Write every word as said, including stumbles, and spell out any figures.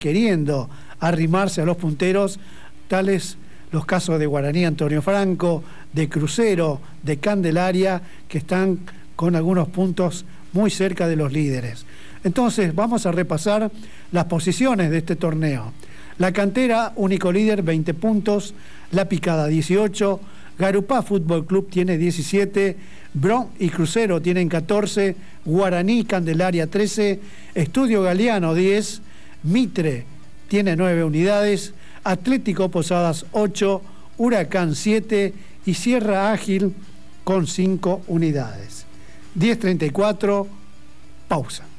queriendo arrimarse a los punteros, tales los casos de Guaraní Antonio Franco, de Crucero, de Candelaria, que están con algunos puntos muy cerca de los líderes. Entonces vamos a repasar las posiciones de este torneo. La Cantera, único líder, veinte puntos, La Picada dieciocho, Garupá Fútbol Club tiene diecisiete, Bron y Crucero tienen catorce, Guaraní Candelaria trece, Estudio Galeano diez, Mitre tiene nueve unidades, Atlético Posadas ocho, Huracán siete y Sierra Ágil con cinco unidades. diez treinta y cuatro, pausa.